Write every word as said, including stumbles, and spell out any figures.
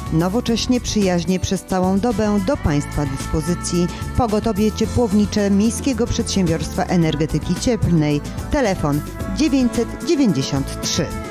Nowocześnie, przyjaźnie przez całą dobę do Państwa dyspozycji pogotowie ciepłownicze Miejskiego Przedsiębiorstwa Energetyki Cieplnej. Telefon dziewięćset dziewięćdziesiąt trzy.